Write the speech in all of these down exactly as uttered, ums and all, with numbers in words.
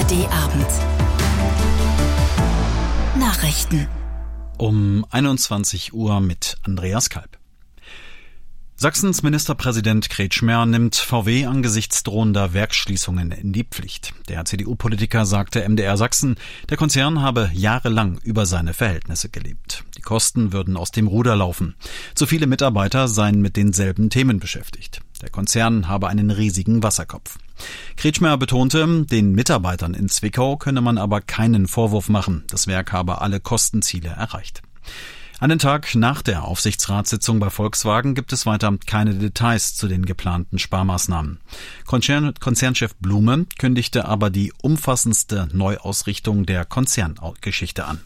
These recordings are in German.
D Abend. Nachrichten. Um einundzwanzig Uhr mit Andreas Kalb. Sachsens Ministerpräsident Kretschmer nimmt V W angesichts drohender Werksschließungen in die Pflicht. Der C D U-Politiker sagte M D R Sachsen, der Konzern habe jahrelang über seine Verhältnisse gelebt. Die Kosten würden aus dem Ruder laufen. Zu viele Mitarbeiter seien mit denselben Themen beschäftigt. Der Konzern habe einen riesigen Wasserkopf. Kretschmer betonte, den Mitarbeitern in Zwickau könne man aber keinen Vorwurf machen. Das Werk habe alle Kostenziele erreicht. Einen Tag nach der Aufsichtsratssitzung bei Volkswagen gibt es weiter keine Details zu den geplanten Sparmaßnahmen. Konzern, Konzernchef Blume kündigte aber die umfassendste Neuausrichtung der Konzerngeschichte an.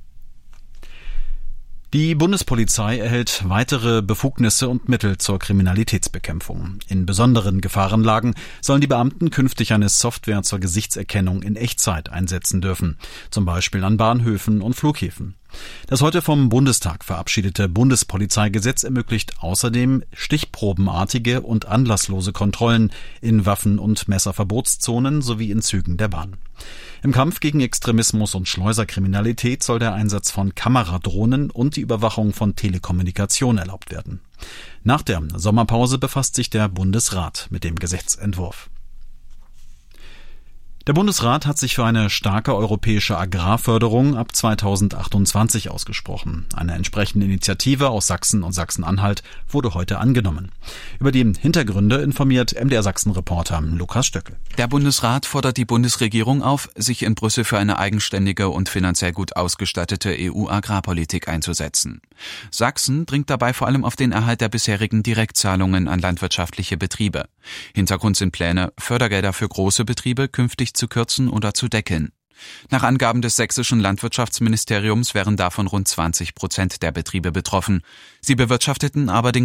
Die Bundespolizei erhält weitere Befugnisse und Mittel zur Kriminalitätsbekämpfung. In besonderen Gefahrenlagen sollen die Beamten künftig eine Software zur Gesichtserkennung in Echtzeit einsetzen dürfen, zum Beispiel an Bahnhöfen und Flughäfen. Das heute vom Bundestag verabschiedete Bundespolizeigesetz ermöglicht außerdem stichprobenartige und anlasslose Kontrollen in Waffen- und Messerverbotszonen sowie in Zügen der Bahn. Im Kampf gegen Extremismus und Schleuserkriminalität soll der Einsatz von Kameradrohnen und die Überwachung von Telekommunikation erlaubt werden. Nach der Sommerpause befasst sich der Bundesrat mit dem Gesetzentwurf. Der Bundesrat hat sich für eine starke europäische Agrarförderung ab zweitausendachtundzwanzig ausgesprochen. Eine entsprechende Initiative aus Sachsen und Sachsen-Anhalt wurde heute angenommen. Über die Hintergründe informiert M D R Sachsen-Reporter Lukas Stöckel. Der Bundesrat fordert die Bundesregierung auf, sich in Brüssel für eine eigenständige und finanziell gut ausgestattete E U-Agrarpolitik einzusetzen. Sachsen dringt dabei vor allem auf den Erhalt der bisherigen Direktzahlungen an landwirtschaftliche Betriebe. Hintergrund sind Pläne, Fördergelder für große Betriebe künftig zu kürzen oder zu deckeln. Nach Angaben des sächsischen Landwirtschaftsministeriums wären davon rund zwanzig Prozent der Betriebe betroffen. Sie bewirtschafteten aber den